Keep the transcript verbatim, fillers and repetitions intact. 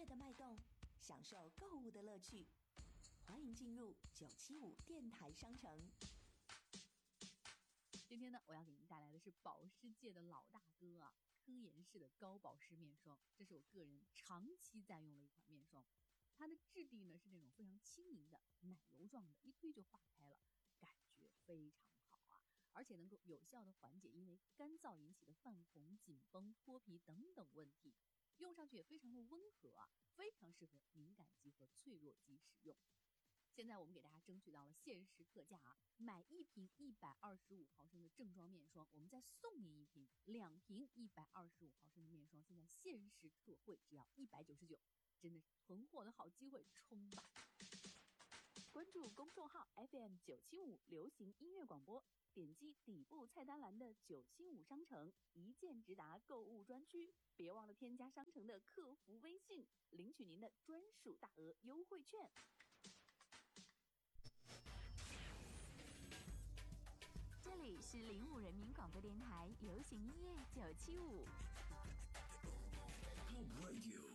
乐的脉动，享受购物的乐趣。欢迎进入九七五电台商城。 今天呢，我要给您带来的是保湿界的老大哥啊，科颜氏的高保湿面霜。这是我个人长期在用的一款面霜，它的质地呢是那种非常轻盈的奶油状的，一推就化开了，感觉非常好啊，而且能够有效的缓解因为干燥引起的泛红、紧绷、脱皮等等问题，用上去也非常的温和啊，非常适合敏感肌和脆弱肌使用。现在我们给大家争取到了限时特价啊，买一瓶一百二十五毫升的正装面霜，我们再送您一瓶两瓶一百二十五毫升的面霜，现在限时特惠只要一百九十九，真的是囤货的好机会，冲吧！关注公众号 F M 九七五流行音乐广播，点击底部菜单栏的九七五商城，一键直达购物专区，别忘了添加商城的客服微信，领取您的专属大额优惠券。 这里是零五人民广播电台流行音乐九七五。 Top Radio